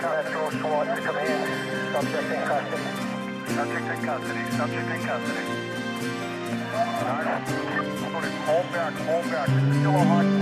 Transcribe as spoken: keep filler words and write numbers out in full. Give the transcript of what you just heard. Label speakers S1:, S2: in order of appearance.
S1: Metro SWAT to command. Subject in custody.
S2: Subject in custody. Subject in custody. All right. Hold back. Hold back. This is still a hot